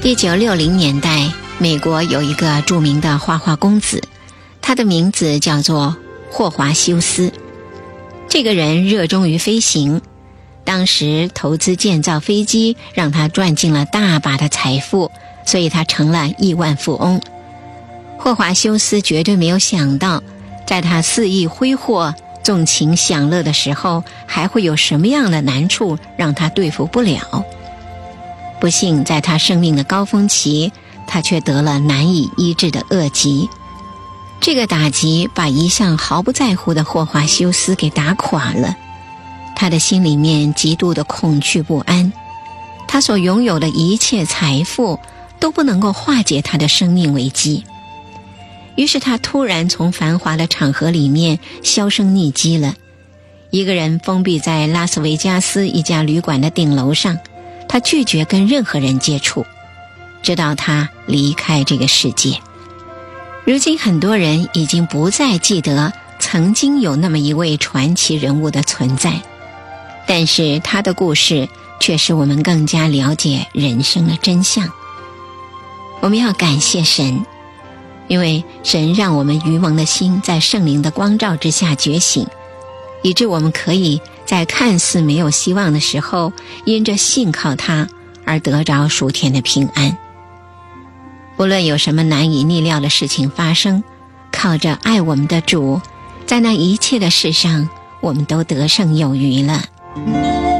1960年代，美国有一个著名的花花公子，他的名字叫做霍华修斯。这个人热衷于飞行，当时投资建造飞机让他赚进了大把的财富，所以他成了亿万富翁。霍华修斯绝对没有想到，在他肆意挥霍、纵情享乐的时候，还会有什么样的难处让他对付不了。不幸在他生命的高峰期，他却得了难以医治的恶疾。这个打击把一向毫不在乎的霍华修斯给打垮了，他的心里面极度的恐惧不安，他所拥有的一切财富都不能够化解他的生命危机。于是他突然从繁华的场合里面销声匿迹了，一个人封闭在拉斯维加斯一家旅馆的顶楼上，他拒绝跟任何人接触，直到他离开这个世界。如今很多人已经不再记得曾经有那么一位传奇人物的存在，但是他的故事却使我们更加了解人生的真相。我们要感谢神，因为神让我们愚蒙的心在圣灵的光照之下觉醒，以致我们可以在看似没有希望的时候，因着信靠他而得着属天的平安。无论有什么难以逆料的事情发生，靠着爱我们的主，在那一切的事上，我们都得胜有余了。